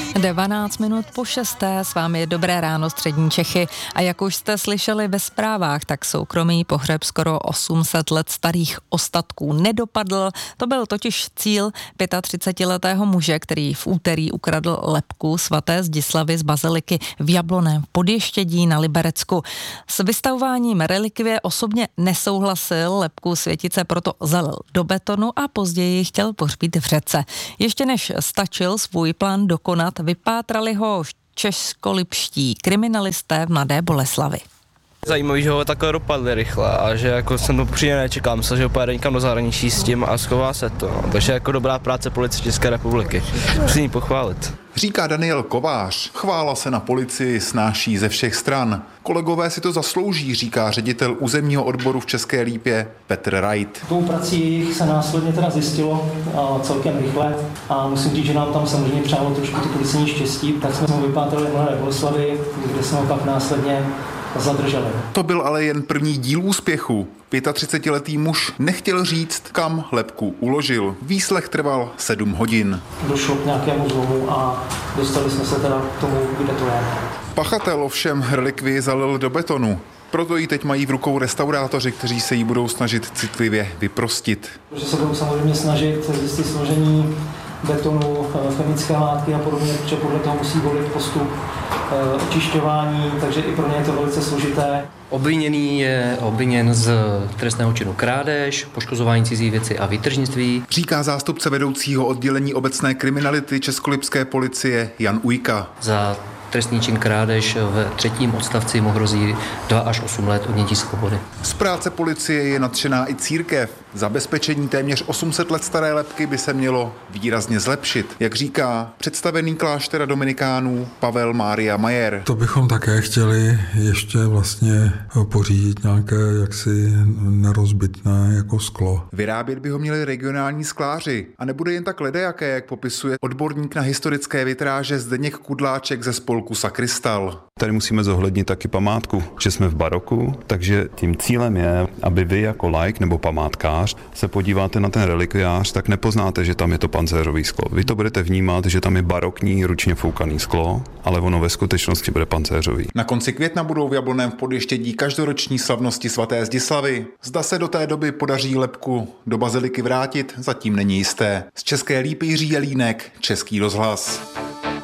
12:55, s vámi je Dobré ráno střední Čechy a jak už jste slyšeli ve zprávách, tak soukromý pohřeb skoro 800 let starých ostatků nedopadl. To byl totiž cíl 35letého muže, který v úterý ukradl lebku svaté Zdislavy z baziliky v Jablonném Podještědí na Liberecku. S vystavováním relikvie osobně nesouhlasil, lebku světice proto zalil do betonu a později chtěl pohřbít v řece. Ještě než stačil svůj plán dokonat, vypátrali ho českolipští kriminalisté v Mladé Boleslavi. Zajímavý, že ho takhle dopadli rychle a že jako jsem to přímě nečekal, myslel, že ho pojede někam do zahraničí s tím a schová se to. No. Takže jako dobrá práce Policie České republiky. Musím ji pochválit. Říká Daniel Kovář. Chvála se na policii snáší ze všech stran. Kolegové si to zaslouží, říká ředitel územního odboru v České Lípě Petr Wright. Tou prací se následně teda zjistilo celkem rychle a musím říct, že nám tam samozřejmě přálo trošku to policejní štěstí, tak jsme ho vypátrali v Mladé Boleslavi, kde jsme ho pak následně zadrželi. To byl ale jen první díl úspěchu. 35letý muž nechtěl říct, kam lebku uložil. Výslech trval 7 hodin. Došlo k nějakému zlomu a dostali jsme se teda k tomu, kde to je. Pachatel ovšem relikvii zalil do betonu. Proto ji teď mají v rukou restaurátoři, kteří se jí budou snažit citlivě vyprostit. Protože se budou samozřejmě snažit zjistit složení betonu, chemické látky a podobně, protože podle toho musí volit postup očišťování, takže i pro ně je to velice složité. Obviněný je obviněn z trestného činu krádež, poškozování cizí věci a výtržnictví. Říká zástupce vedoucího oddělení obecné kriminality Českolipské policie Jan Ujka. Za trestný čin krádež v 3. odstavci mu hrozí 2 až 8 let odnětí svobody. Z práce policie je nadšená i církev. Zabezpečení téměř 800 let staré lebky by se mělo výrazně zlepšit, jak říká představený kláštera dominikánů Pavel Mária Majer. To bychom také chtěli ještě vlastně pořídit nějaké jaksi nerozbitné jako sklo. Vyrábět by ho měli regionální skláři a nebude jen tak ledajaké, jak popisuje odborník na historické vitráže Zdeněk Kudláček ze spolku Sakristal. Tady musíme zohlednit taky památku, že jsme v baroku, takže tím cílem je, aby vy jako laik nebo památkář se podíváte na ten relikviář, tak nepoznáte, že tam je to pancéřový sklo. Vy to budete vnímat, že tam je barokní ručně foukaný sklo, ale ono ve skutečnosti bude pancéřový. Na konci května budou v Jablonném Podještědí každoroční slavnosti svaté Zdislavy. Zda se do té doby podaří lebku do baziliky vrátit, zatím není jisté. Z České Lípy Jiří Jelínek, Český rozhlas.